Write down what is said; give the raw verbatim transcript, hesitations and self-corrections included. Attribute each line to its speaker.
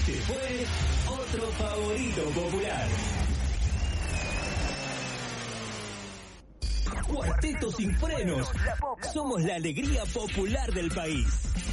Speaker 1: Este fue otro favorito popular. Cuarteto Sin Frenos. Somos la alegría popular del país.